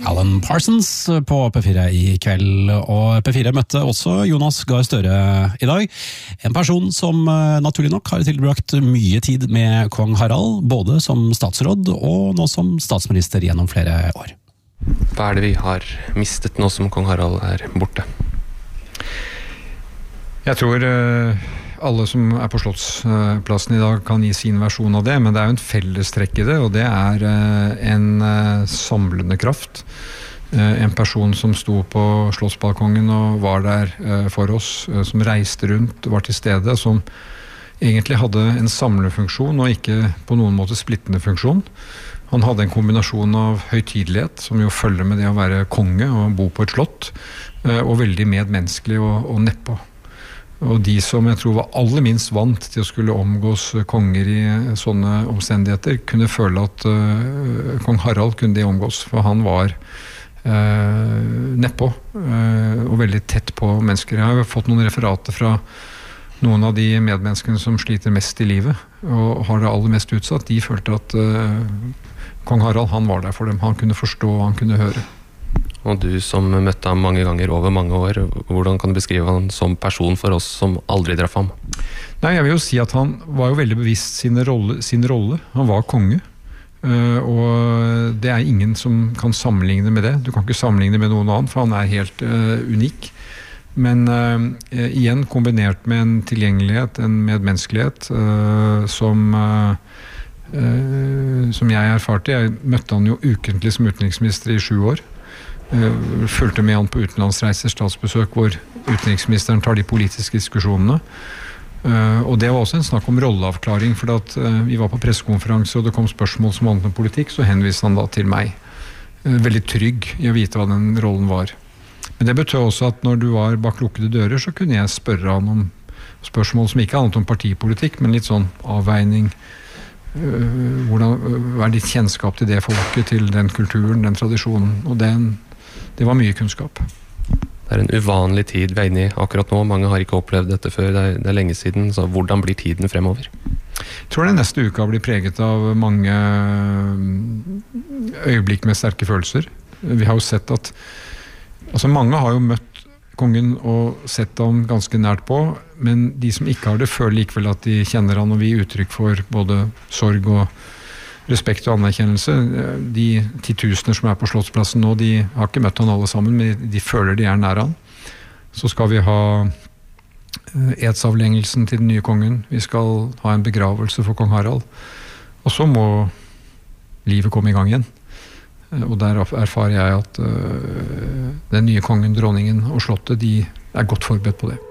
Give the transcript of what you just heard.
Alan Parsons på P4 i kveld, og P4 møtte også Jonas Gahr Støre i dag. En person som naturlig nok har tilbrakt mye tid med kong Harald, både som statsråd og nå som statsminister gjennom flere år. Hva er det vi har mistet nå som kong Harald er borte? Jeg tror alle som er på Slottsplassen i dag kan gi sin versjon av det, men det er jo en fellestrekk i det, og det er en samlende kraft. En person som sto på Slottsbalkongen og var der for oss, som reiste rundt, var til stede, som egentlig hadde en samlefunksjon og ikke på noen måte splittende funksjon. Han hadde en kombinasjon av høytidelighet, som jo følger med det å være konge og bo på et slott, og veldig medmenneskelig og nedpå. Og de som jeg tror var aller minst vant til å skulle omgås konger i sånne omstendigheter, kunne føle at kong Harald kunne de omgås, for han var nedpå og veldig tett på mennesker. Jeg har fått noen referater fra noen av de medmenneskene som sliter mest i livet og har det aller mest utsatt. De følte at kong Harald, han var der for dem. Han kunne forstå, han kunne høre. Og du som møtte ham mange ganger over mange år, hvordan kan du beskrive han som person for oss som aldri traff ham? Nei, jeg vil jo si at han var jo veldig bevisst sin rolle. Han var konge, og det er ingen som kan sammenligne med det. Du kan ikke sammenligne med noen annen, for han er helt unik. Men igjen kombinert med en tilgjengelighet, en medmenneskelighet som jeg erfarte. Jeg møtte han jo ukentlig som utenriksminister i 7 år. Fulgte med han på utenlandsreiser, statsbesøk, hvor utenriksministeren tar de politiske diskusjonene. Og det var også en snakk om rolleavklaring, for at vi var på pressekonferanse og det kom spørsmål som handlet om politikk, så henviste han da til meg. Veldig trygg i å vite hva den rollen var. Men det betød også at når du var bak lukkede dører, så kunne jeg spørre han om spørsmål som ikke handlet om partipolitikk, men litt sånn avveining. Hva er ditt kjennskap til det folket, til den kulturen, den tradisjonen, og det var mye kunnskap. Det er en uvanlig tid vi er inne i akkurat nå. Mange har ikke opplevd dette før, det er lenge siden. Så hvordan blir tiden fremover? Jeg tror den neste uka blir preget av mange øyeblikk med sterke følelser. Vi har jo sett at mange har jo møtt kongen og sett ham ganske nært på, men de som ikke har det, føler likevel at de kjenner han, og vi gir uttrykk for både sorg og respekt og anerkjennelse. De 10.000 som er på Slottsplassen nå, de har ikke møtt han alle sammen, men de føler de er nær han. Så skal vi ha edsavlengelsen til den nye kongen. Vi skal ha en begravelse for kong Harald. Og så må livet komme i gang igjen. Og der erfarer jeg at den nye kongen, dronningen og slottet, de er godt forberedt på det.